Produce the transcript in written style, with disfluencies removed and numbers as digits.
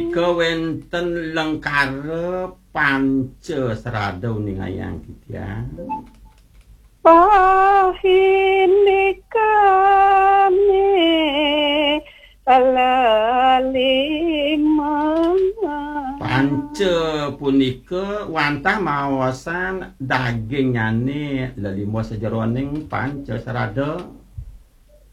punika wenten lengkare Pancasrada ning ayang Kitya. Pahini kami lalimang Panca punika wantah maosan dagingane lelima sejeroning Pancasrada